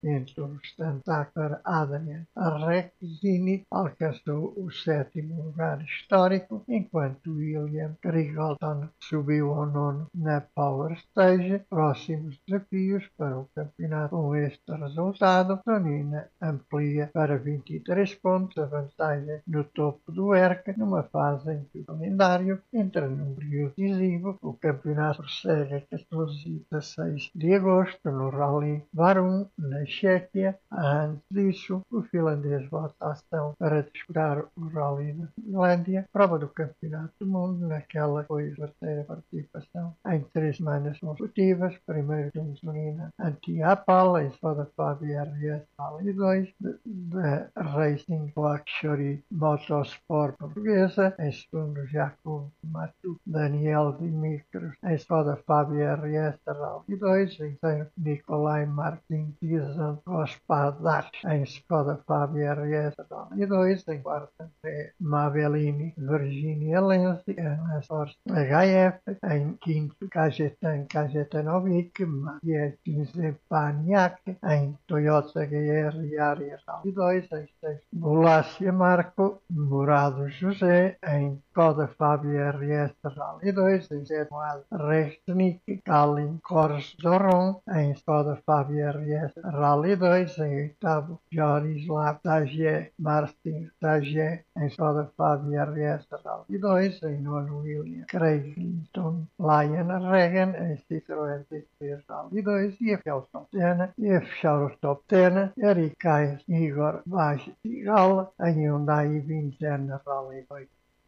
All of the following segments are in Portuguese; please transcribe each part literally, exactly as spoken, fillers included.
entre o Stantaker Adrian Rexini alcançou o sétimo lugar histórico, enquanto William Riggleton subiu ao nono na Power Stage. Próximos desafios para o campeonato. Com este resultado, Tonina amplia para vinte e três pontos a vantagem no topo do E R C, numa fase em que o calendário entra num período decisivo. O campeonato prossegue a catorze e dezasseis de agosto no Rally Varum, na Chequia. Antes disso, o finlandês volta à ação para disputar o Rally da Finlândia, prova do Campeonato do Mundo, naquela que foi a terceira participação em três semanas consecutivas. Primeiro temos Tonina anti-Apal, em Skoda Fabia R S Rally dois, da Racing Luxury Motorsport portuguesa. Em segundo, Jacob Matu Daniel Dimitros, em Skoda Fabia R S Rally dois. Em terceiro, Nikolai Martin Tizan Gospodar, em Skoda Fabia R S Rally dois. Em quarto, André Mavellini Virginia Lenzi, na Source H F. Em quinto, Kajetan Kajetanovic Mathieu Kinzepaniak, em Toyota G R Yaris Rally dois. Em sexto, Bulácia Marco Murado José, em Skoda Fabia R S Rally dois. Em sétimo, Resnik Kalin Kors Zoron, em Skoda Fabia R S Rally dois. Em oitavo, Jorislav Tagier Martin Tagier, em Skoda Fabia R S Rally dois. Em nono, William Creighton Lion Regan, em Citroën D três Rally dois. E a fechar o top dez, e a fechar o top dez, Erikais Igor Vaz-Tigal, em Hyundai Vincennes Rally dois.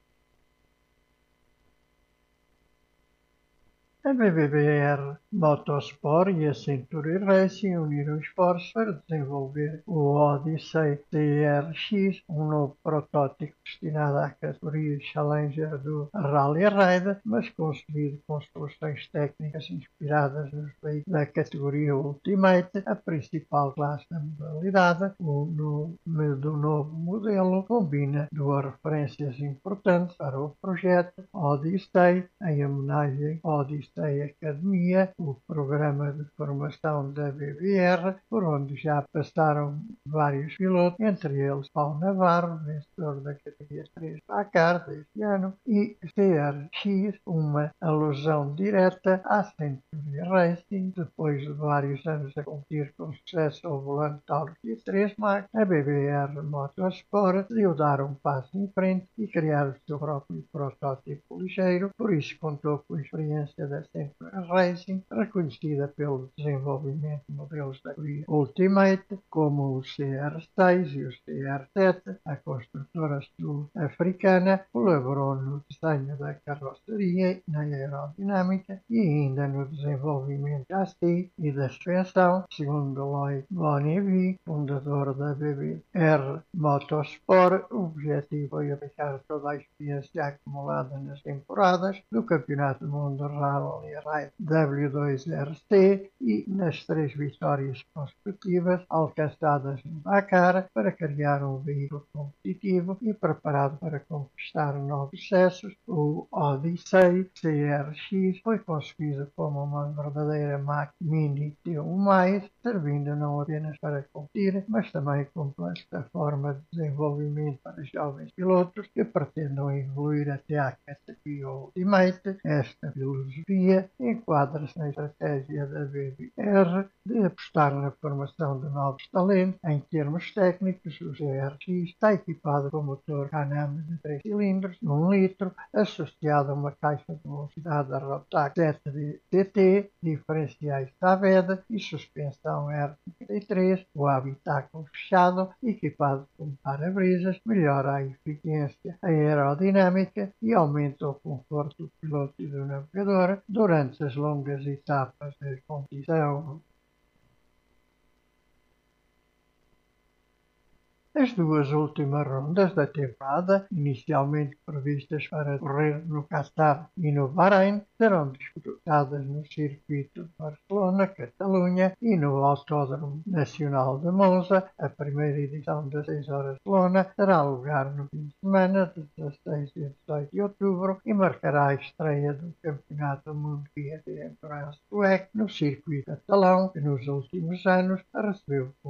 A B B B R Motorsport e a Century Racing uniram esforços para desenvolver o Odyssey C R X, um novo protótipo destinado à categoria Challenger do Rally Raid, mas concebido com soluções técnicas inspiradas nos veículos da categoria Ultimate. A principal classe da modalidade, o nome do novo modelo, combina duas referências importantes para o projeto: Odyssey, em homenagem ao Odyssey Academia, o programa de formação da B B R, por onde já passaram vários pilotos, entre eles Paulo Navarro, vencedor da categoria três Dakar deste ano, e C R X, uma alusão direta à Century Racing. Depois de vários anos a competir com sucesso ao volante Taurus G três Max, a B B R Motorsport decidiu dar um passo em frente e criar o seu próprio protótipo ligeiro. Por isso contou com a experiência da Century Racing, reconhecida pelo desenvolvimento de modelos da categoria Ultimate, como o C R seis e o C R sete. A construtora sul-africana colaborou no desenho da carroceria, na aerodinâmica e ainda no desenvolvimento da chassi e da suspensão. Segundo Lloyd Bonnevie, fundador da B B R Motorsport, o objetivo foi aplicar toda a experiência acumulada nas temporadas do Campeonato do Mundo Rally Raid W dois R C e nas três vitórias consecutivas alcançadas no Dakar, para criar um veículo competitivo e preparado para conquistar novos sucessos. O Odyssey C R X foi concebido como uma verdadeira máquina Mini T um mais, servindo não apenas para competir, mas também como plataforma de desenvolvimento para jovens pilotos que pretendam evoluir até à categoria Ultimate. Esta filosofia enquadra-se na estratégia da B B R de apostar na formação de novos talentos. Em termos técnicos, o C R X está equipado com motor Can-Am de três cilindros, um litro, associado a uma caixa de velocidade da Rotax sete T T, diferenciais Saved e suspensão R trinta e três. O habitáculo fechado, equipado com para-brisas, melhora a eficiência aerodinâmica e aumenta o conforto do piloto e do navegador durante as longas etapas de competição. As duas últimas rondas da temporada, inicialmente previstas para correr no Qatar e no Bahrein, serão disputadas no circuito de Barcelona, Catalunha e no Autódromo Nacional de Monza. A primeira edição das seis horas de Barcelona terá lugar no fim de semana de dezasseis e dezoito de outubro e marcará a estreia do Campeonato Mundial de Endurance sueco no circuito catalão, que nos últimos anos recebeu